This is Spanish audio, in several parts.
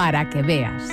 para que veas.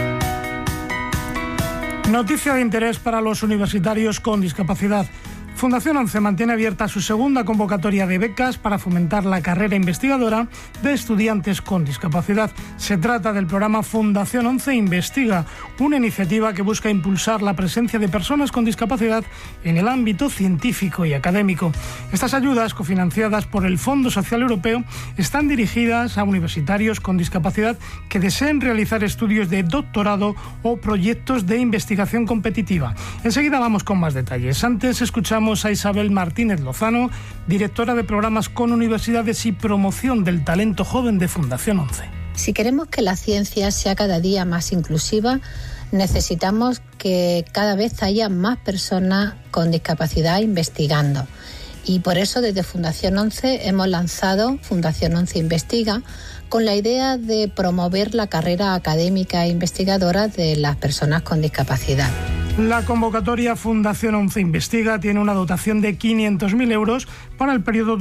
Noticia de interés para los universitarios con discapacidad. Fundación 11 mantiene abierta su segunda convocatoria de becas para fomentar la carrera investigadora de estudiantes con discapacidad. Se trata del programa Fundación 11 Investiga, una iniciativa que busca impulsar la presencia de personas con discapacidad en el ámbito científico y académico. Estas ayudas, cofinanciadas por el Fondo Social Europeo, están dirigidas a universitarios con discapacidad que deseen realizar estudios de doctorado o proyectos de investigación competitiva. Enseguida vamos con más detalles. Antes escuchamos a Isabel Martínez Lozano, directora de programas con universidades y promoción del talento joven de Fundación 11. Si queremos que la ciencia sea cada día más inclusiva, necesitamos que cada vez haya más personas con discapacidad investigando. Y por eso desde Fundación 11 hemos lanzado Fundación 11 Investiga, con la idea de promover la carrera académica e investigadora de las personas con discapacidad. La convocatoria Fundación 11 Investiga tiene una dotación de 500.000 euros para el periodo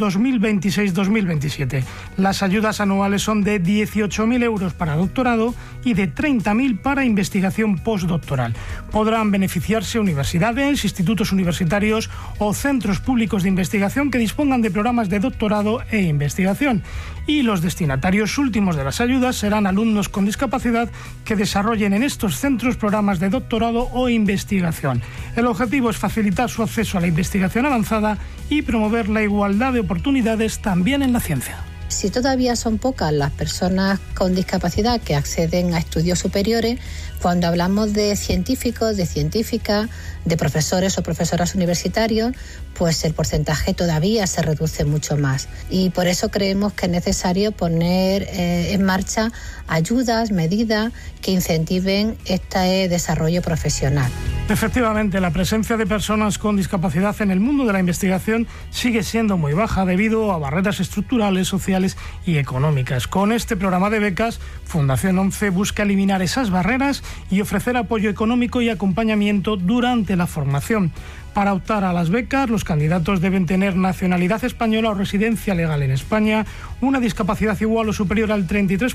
2026-2027. Las ayudas anuales son de 18.000 euros para doctorado y de 30.000 para investigación postdoctoral. Podrán beneficiarse universidades, institutos universitarios o centros públicos de investigación que dispongan de programas de doctorado e investigación. Y los destinatarios últimos de las ayudas serán alumnos con discapacidad que desarrollen en estos centros programas de doctorado o investigación. El objetivo es facilitar su acceso a la investigación avanzada y promover la igualdad de oportunidades también en la ciencia. Si todavía son pocas las personas con discapacidad que acceden a estudios superiores, cuando hablamos de científicos, de científicas, de profesores o profesoras universitarios, pues el porcentaje todavía se reduce mucho más. Y por eso creemos que es necesario poner en marcha ayudas, medidas que incentiven este desarrollo profesional. Efectivamente, la presencia de personas con discapacidad en el mundo de la investigación sigue siendo muy baja debido a barreras estructurales, sociales y económicas. Con este programa de becas, Fundación 11 busca eliminar esas barreras y ofrecer apoyo económico y acompañamiento durante la formación. Para optar a las becas, los candidatos deben tener nacionalidad española o residencia legal en España, una discapacidad igual o superior al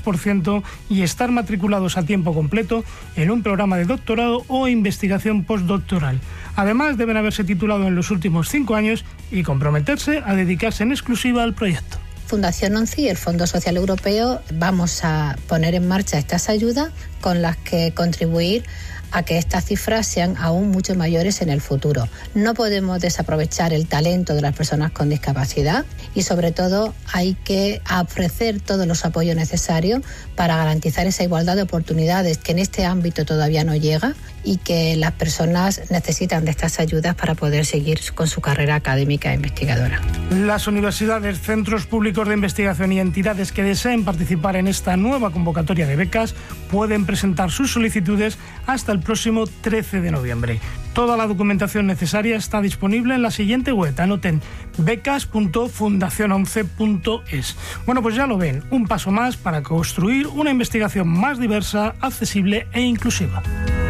33% y estar matriculados a tiempo completo en un programa de doctorado o investigación postdoctoral. Además, deben haberse titulado en los últimos 5 años y comprometerse a dedicarse en exclusiva al proyecto. Fundación 11 y el Fondo Social Europeo vamos a poner en marcha estas ayudas con las que contribuir a que estas cifras sean aún mucho mayores en el futuro. No podemos desaprovechar el talento de las personas con discapacidad y sobre todo hay que ofrecer todos los apoyos necesarios para garantizar esa igualdad de oportunidades que en este ámbito todavía no llega y que las personas necesitan de estas ayudas para poder seguir con su carrera académica e investigadora. Las universidades, centros públicos de investigación y entidades que deseen participar en esta nueva convocatoria de becas pueden presentar sus solicitudes hasta el próximo 13 de noviembre. Toda la documentación necesaria está disponible en la siguiente web. Anoten becas.fundacion11.es. Bueno, pues ya lo ven, un paso más para construir una investigación más diversa, accesible e inclusiva.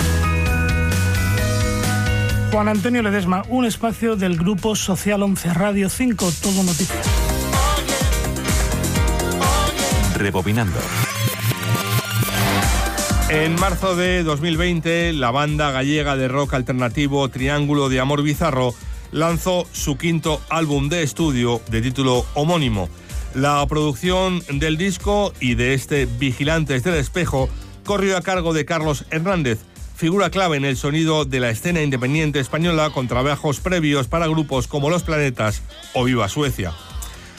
Juan Antonio Ledesma, un espacio del Grupo Social 11 Radio 5, Todo Noticias. Rebobinando. En marzo de 2020, la banda gallega de rock alternativo Triángulo de Amor Bizarro lanzó su quinto álbum de estudio de título homónimo. La producción del disco y de este Vigilantes del Espejo corrió a cargo de Carlos Hernández, figura clave en el sonido de la escena independiente española con trabajos previos para grupos como Los Planetas o Viva Suecia.